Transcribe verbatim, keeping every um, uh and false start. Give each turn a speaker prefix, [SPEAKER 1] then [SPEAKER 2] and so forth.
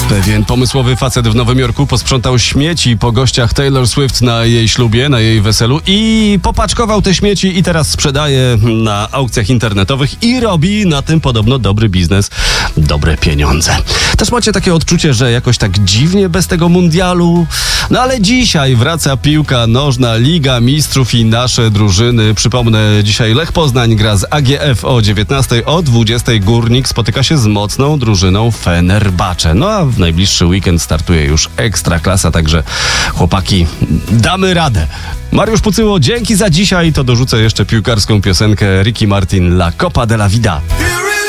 [SPEAKER 1] Pewien pomysłowy facet w Nowym Jorku posprzątał śmieci po gościach Taylor Swift na jej ślubie, na jej weselu i popaczkował te śmieci i teraz sprzedaje na aukcjach internetowych i robi na tym podobno dobry biznes, dobre pieniądze. Też macie takie odczucie, że jakoś tak dziwnie bez tego mundialu? No ale dzisiaj wraca piłka nożna, Liga Mistrzów i nasze drużyny. Przypomnę, dzisiaj Lech Poznań gra z A G F o dziewiętnastej, o dwudziestej Górnik spotyka się z mocną drużyną Fenerbahce. No a w najbliższy weekend startuje już Ekstraklasa, także chłopaki, damy radę. Mariusz Pucyło, dzięki za dzisiaj. To dorzucę jeszcze piłkarską piosenkę Ricky Martin, La Copa de la Vida.